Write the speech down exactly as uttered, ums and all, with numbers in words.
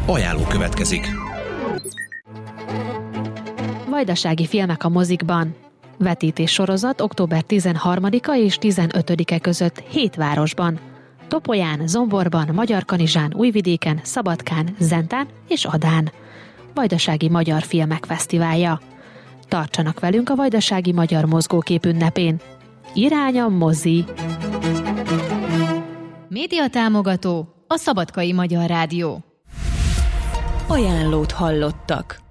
Ajánló következik. Vajdasági filmek a mozikban. Vetítés sorozat október tizenharmadika és tizenötödike között hét városban. Topolyán, Zomborban, Magyarkanizsán, Újvidéken, Szabadkán, Zentán és Adán. Vajdasági Magyar Filmek Fesztiválja. Tartsanak velünk a Vajdasági Magyar Mozgókép ünnepén. Irány a mozi! Média támogató a Szabadkai Magyar Rádió. Ajánlót hallottak.